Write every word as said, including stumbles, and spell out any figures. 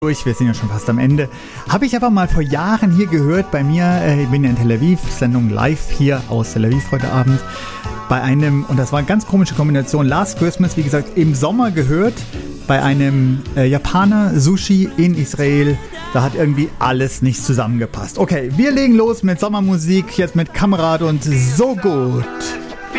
durch, wir sind ja schon fast am Ende. Habe ich aber mal vor Jahren hier gehört bei mir, äh, ich bin ja in Tel Aviv, Sendung live hier aus Tel Aviv heute Abend, bei einem, und das war eine ganz komische Kombination, Last Christmas, wie gesagt, im Sommer gehört, bei einem äh, Japaner Sushi in Israel. Da hat irgendwie alles nicht zusammengepasst. Okay, wir legen los mit Sommermusik, jetzt mit Kamerad und So Gut.